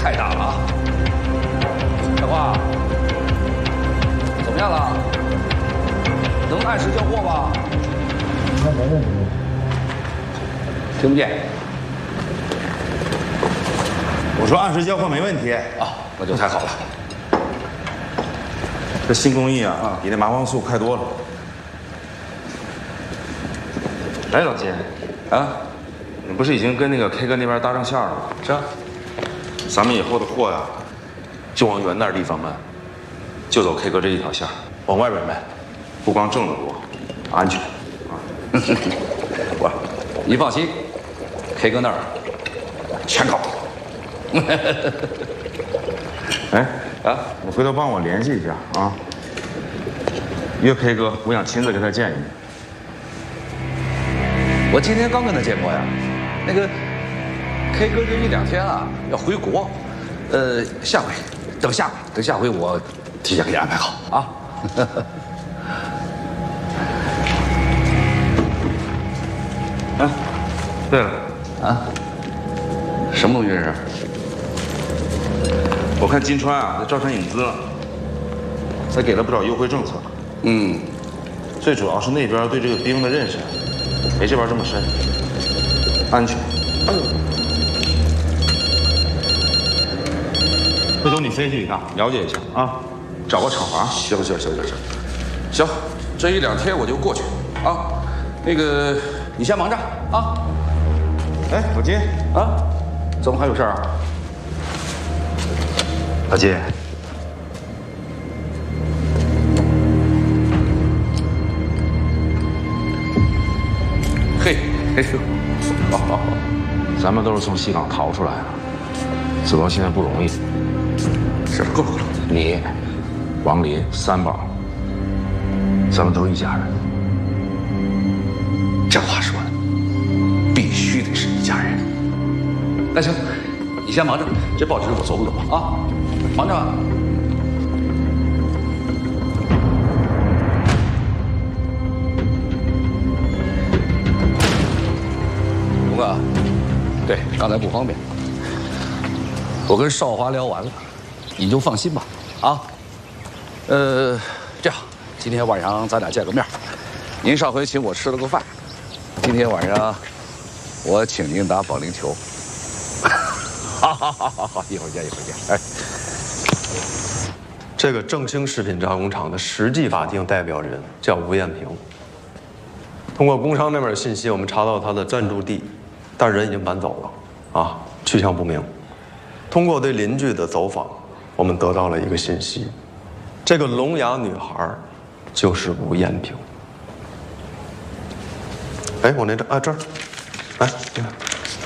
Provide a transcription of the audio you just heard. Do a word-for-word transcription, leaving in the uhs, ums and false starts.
太大了啊！小花，怎么样了？能按时交货吧？ 那没问题。 听不见。 我说按时交货没问题啊，那就太好了。 这新工艺啊，啊比那麻黄素快多了。哎，老金，啊，你不是已经跟那个 K 哥那边搭上线了吗？是啊。咱们以后的货呀，就往远点地方卖，就走 K 哥这一条线，往外边卖，不光挣得多，安全啊。 我，你放心 ，K 哥那儿全搞。 哎啊，你回头帮我联系一下啊，约 K 哥，我想亲自跟他见一面。 我今天刚跟他见过呀，那个 K 哥这一两天啊要回国，呃，下回等下回等下回我提前给你安排好啊。 啊，对了， 啊，什么东西这是？ 我看金川啊在招商引资了，他给了不少优惠政策。 嗯， 最主要是那边对这个冰的认识没这边这么深，安全。回头你飞去一趟，了解一下啊，找个厂房。 行行行行行，行，这一两天我就过去啊。那个，你先忙着啊。 哎，老金啊，怎么还有事儿啊？ 老金， 嘿，嘿呦，好好好， 咱们都是从西港逃出来的，走到现在不容易。 是够了。 你、王林、三宝，咱们都是一家人。 这话说的，必须得是一家人。那行，你先忙着，这报纸我走不走啊？忙着吧。龙哥，对，刚才不方便，我跟少华聊完了，你就放心吧。啊，呃，这样，今天晚上咱俩见个面。您上回请我吃了个饭，今天晚上我请您打保龄球。好好好好好，一会儿见一会儿见。哎， 这个正兴食品加工厂的实际法定代表人叫吴艳平。通过工商那边的信息，我们查到他的暂住地，但人已经搬走了，啊，去向不明。通过对邻居的走访，我们得到了一个信息，这个聋哑女孩就是吴艳平。哎，我那张啊这儿，来，你看。